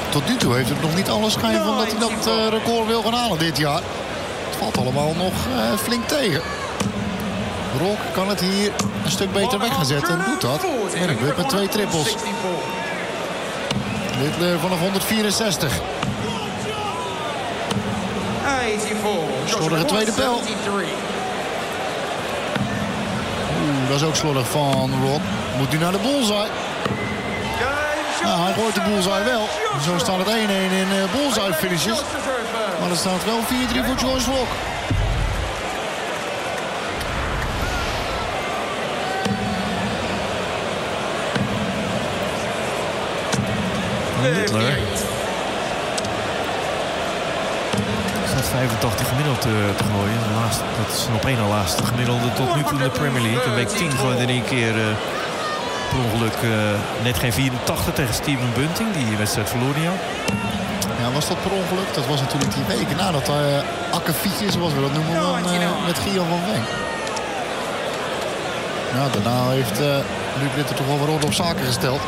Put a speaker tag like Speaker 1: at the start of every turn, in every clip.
Speaker 1: tot nu toe heeft het nog niet alle schijn van dat hij dat record wil gaan halen dit jaar. Het valt allemaal nog flink tegen. Rock kan het hier een stuk beter weg gaan zetten en doet dat. En gebeurt met 2 trippels. Littler vanaf 164. Slordige tweede bel. Dat is ook slordig van Rock. Moet nu naar de bullseye. Nou, hij gooit de bullseye wel. Zo staat het 1-1 in bullseye finishes. Maar er staat wel 4-3 voor George Rock.
Speaker 2: Littler. Staat 85 gemiddeld te gooien. Dat is op 1 na laatste gemiddelde tot nu toe in de Premier League. In week 10 gooide in één keer per ongeluk net geen 84 tegen Steven Bunting. Die wedstrijd verloor hij al.
Speaker 1: Ja, was dat per ongeluk? Dat was natuurlijk die weken nadat akkefietje, zoals we dat noemen, met Gian van Veen. Ja, daarna heeft Luc Littler toch wel wat orde op zaken gesteld.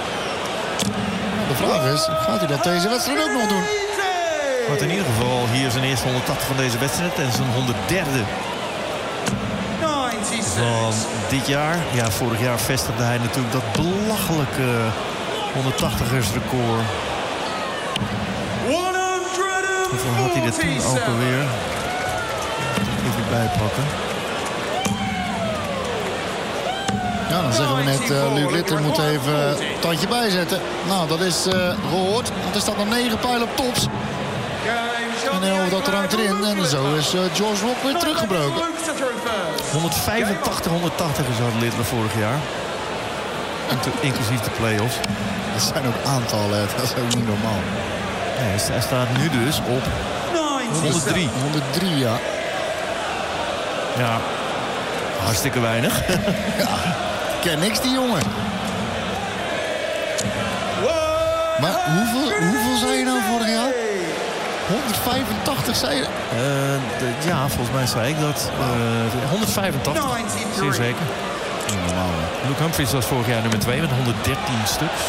Speaker 1: De vraag is, gaat hij dat deze wedstrijd ook nog doen?
Speaker 2: Wordt in ieder geval hier zijn eerste 180 van deze wedstrijd en zijn 103e van dit jaar. Ja, vorig jaar vestigde hij natuurlijk dat belachelijke 180ers record. Hoeveel had hij er toen ook alweer? Even bijpakken.
Speaker 1: Ja, dan zeggen we net, Luc Littler moet even een tandje bijzetten. Nou, dat is gehoord. Want er staat nog 9 pijlen op tops. En dat rankt erin. En zo is George Rock weer teruggebroken.
Speaker 2: 185, 180 is had Littler vorig jaar. Inclusief de play-offs.
Speaker 1: Dat zijn ook aantallen, dat is ook niet normaal.
Speaker 2: Nee, hij staat nu dus op 103.
Speaker 1: 103, ja.
Speaker 2: Ja, hartstikke weinig.
Speaker 1: Ja, ken niks die jongen. Maar hoeveel zei je nou vorig jaar? 185 zei je?
Speaker 2: Ja, volgens mij zei ik dat. 185, zeer zeker.
Speaker 1: Normaal.
Speaker 2: Luke Humphries was vorig jaar nummer 2 met 113 stuks.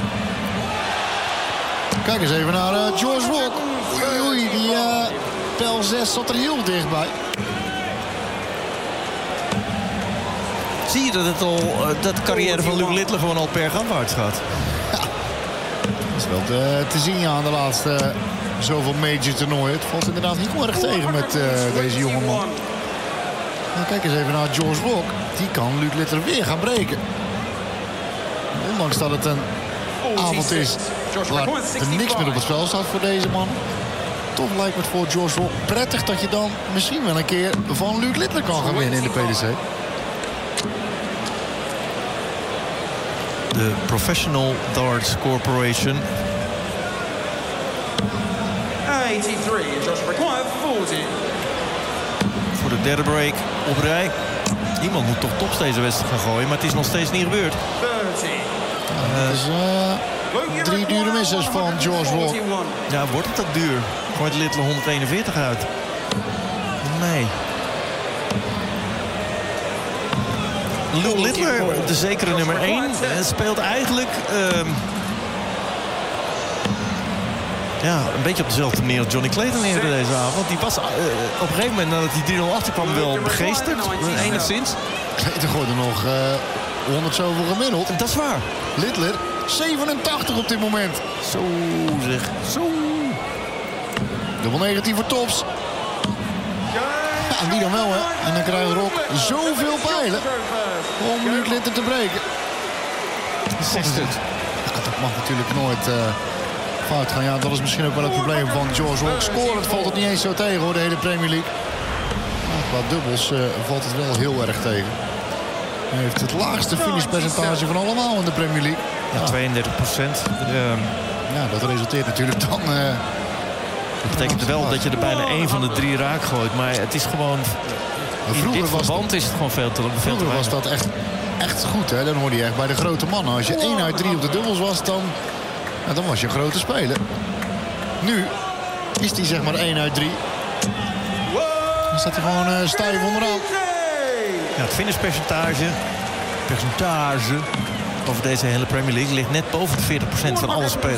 Speaker 1: Kijk eens even naar George Rock. Oei, die pijl 6 zat er heel dichtbij.
Speaker 2: Zie je dat het al dat de carrière van Luc Littler gewoon al per afwaarts gaat?
Speaker 1: Ja, dat is wel te zien aan de laatste zoveel major toernooien. Het valt inderdaad heel erg tegen met deze jonge man. Nou, kijk eens even naar George Rock. Die kan Luc Littler weer gaan breken. Ondanks dat het een avond is waar er niks meer op het spel staat voor deze man. Toch lijkt het voor George Rock prettig dat je dan misschien wel een keer van Luc Littler kan gaan winnen in de PDC.
Speaker 2: De Professional Darts Corporation.
Speaker 3: 83 and just required 40.
Speaker 2: Voor de derde break op rij. Iemand moet toch tops deze wedstrijd gaan gooien, maar het is nog steeds niet gebeurd.
Speaker 1: 30. 3 dure missers van George Rock.
Speaker 2: Ja, wordt het ook duur? Gooit Littler 141 uit? Nee. Luc Littler, de zekere nummer 1, speelt eigenlijk een beetje op dezelfde manier als Johnny Clayton eerder deze avond. Die was op een gegeven moment nadat hij 3-0 achterkwam wel begeesterd, enigszins.
Speaker 1: Clayton gooide nog 100 zoveel gemiddeld.
Speaker 2: Dat is waar.
Speaker 1: Littler 87 op dit moment.
Speaker 2: Zo zeg, zo.
Speaker 1: Dubbel 19 voor tops. Ja, en die dan wel, hè. En dan krijgt Rock zoveel pijlen om Luc Littler te breken.
Speaker 2: 6 stuks.
Speaker 1: Ja, dat mag natuurlijk nooit fout gaan. Ja, dat is misschien ook wel het probleem van George Rock. Scorend valt het niet eens zo tegen, hoor, de hele Premier League. Maar qua dubbels valt het wel heel erg tegen. Hij heeft het laagste finishpercentage van allemaal in de Premier League.
Speaker 2: Ja, 32%.
Speaker 1: Ja, dat resulteert natuurlijk dan...
Speaker 2: dat betekent wel dat je er bijna 1 van de 3 raak gooit. Maar het is gewoon... In dit verband is het gewoon veel te weinig.
Speaker 1: Vroeger was dat echt goed, hè. Dan hoorde je echt bij de grote mannen. Als je 1 uit 3 op de dubbels was, dan was je een grote speler. Nu is hij zeg maar 1 uit 3. Dan staat hij gewoon stijf onderaan.
Speaker 2: Ja, het finishpercentage over deze hele Premier League ligt net boven de 40% van alle spelers.